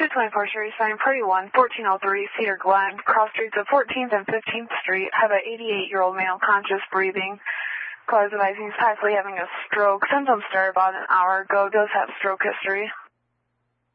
224 Sherry sign, party 1, 1403 Cedar Glen, cross streets of 14th and 15th Street, have an 88-year-old male conscious breathing. Cause advising he's possibly having a stroke. Symptoms started about an hour ago, does have stroke history.